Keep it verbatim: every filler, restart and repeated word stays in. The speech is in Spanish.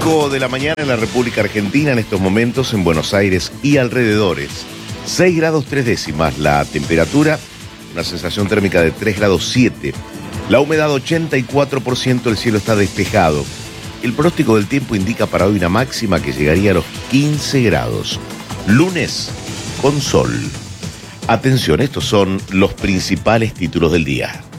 cinco de la mañana en la República Argentina, en estos momentos en Buenos Aires y alrededores. seis grados tres décimas la temperatura, una sensación térmica de tres grados siete. La humedad ochenta y cuatro por ciento, el cielo está despejado. El pronóstico del tiempo indica para hoy una máxima que llegaría a los quince grados. Lunes con sol. Atención, estos son los principales títulos del día.